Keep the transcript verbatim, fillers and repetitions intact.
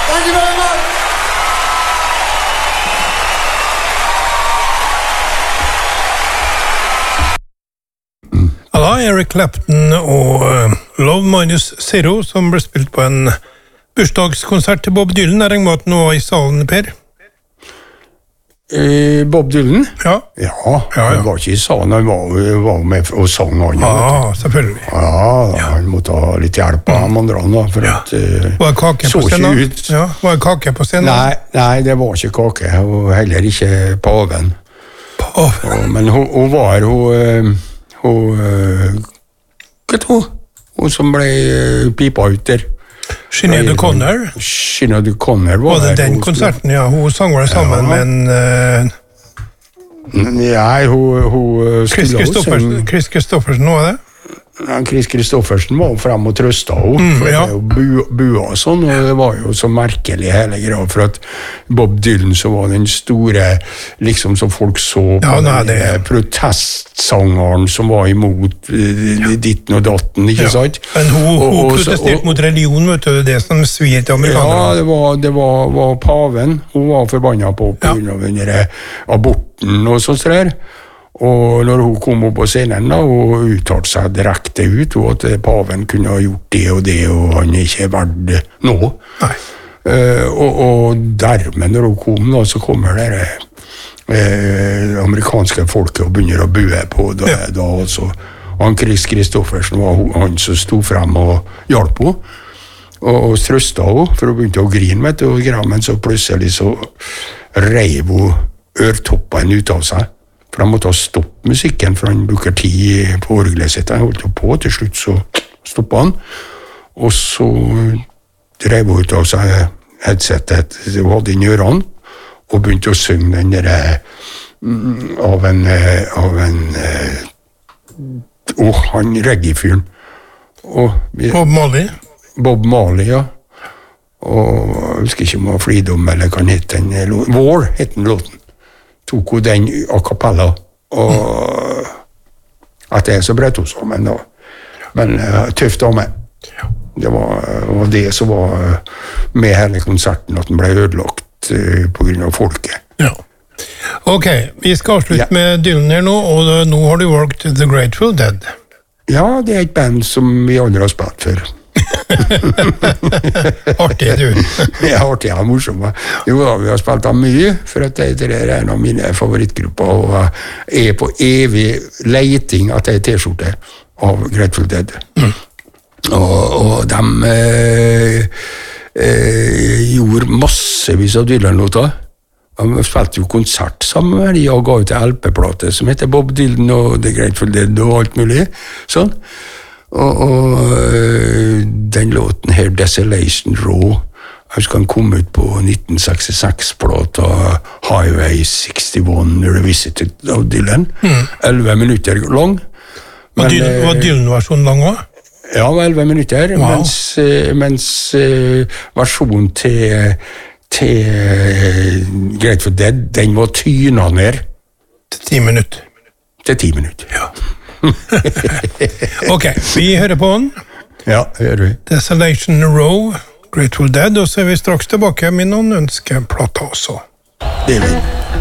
Thank you very much. Ja, Eric Clapton og uh, Love Minus Zero, som ble spilt på en bursdagskonsert til Bob Dylan. Er det en måte nå i salen, Per? Eh, Bob Dylan? Ja. Ja, ja, ja. han var ikke i salen, han var, var med og sang han. Ja, selvfølgelig. Ja, ja, han måtte ha litt hjelp av de andre, da, for ja. at uh, var det kake på scenen? Ja, var det kake på scenen? Nei, nei, det var ikke kake, og heller ikke paven. Paven? Og, men hun, hun var, hun, hun, hva er hun? Hun som ble pipa ut der. Sinead O'Connor? Sinead O'Connor var, var det den konserten, ja. Hun sang vel sammen ja. med en... Uh, Nei, hun... hun Chris Kristoffersen, Chris Kristoffersen, nå er det? Ja, Chris Kristoffersen var frem og trøsta henne, mm, for ja. det er jo bu, bua og sånn, og det var jo så merkelig hele greia, for at Bob Dylan så var den store, liksom som folk så på ja, nei, den det... protestsangeren som var imot ja. ditten og datten, ikke ja. sant? Men hun, hun og, protesterte og, mot religion, vet du, det som svir til amerikanere. Ja, det var, det var, var paven, hun var forbannet på på grunn av den aborten og sånt der. Og når hun kom opp på scenen da, og uttalte seg direkte ut, og at paven kunne ha gjort det og det, og han er ikke verdt nå. Uh, og, og dermed, når hun kom, da, så kommer det uh, amerikanske folket og begynner å bue på det. Ja. Da, altså. Han Chris Kristoffersen var han som stod frem og hjalp henne, og, og trøstet henne, for hun begynte å grine, vet du, og grammen, så plutselig så reiv hun ørtoppene ut av seg. For han måtte ha stopp musikken, for han bruker tid på orgelet sitt. Han holdt jo på, til slutt så stoppet han. Og så drev hun ut av seg headsetet hun hadde inn i ørene, og begynte å synge den der av en, av en og han reggae-fyren. Bob Marley? Bob Marley, ja. Og jeg husker ikke om det var Freedom, eller hva han het den låten. War het den låten. Tok hun den a cappella, og at det er så bredt hos henne, men, da, men uh, tøft av meg. Det var, var det som var med hele konserten, at den ble ødelagt uh, på grunn av folket. Ja. Ok, vi skal avslutte ja. med Dylan her nå, og nå har du valgt The Grateful Dead. Ja, det er et band som vi aldri har spilt før. Artig, du. Ja, artig, ja, morsom. Jo da, vi har spilt av mye, for at det er en av mine favorittgrupper, og jeg er på evig leiting at jeg er T-skjorte av Grateful Dead. Mm. Og, og de eh, eh, gjorde massevis av Dylan-låter. De spilte jo konsert sammen med de, og ga ut en L P-plate som heter Bob Dylan og The Grateful Dead og alt mulig, sånn. Og, og øh, den låten her, Desolation Row, jeg husker han kom ut på nitten sekstiseks-plata Highway sekstiåtte Revisited av Dylan. elleve mm. minutter lang. Var Dylan-versjonen lang også? Ja, elleve minutter, wow. mens, mens uh, versjonen til, til uh, Grateful Dead, den var tyna ned. Til ti minutter? Til ti minutter. Ja. Ok, vi hører på den. Ja, det gjør vi. Desolation Row, Grateful Dead, og så er vi straks tilbake med noen ønskeplater også. Det er vi.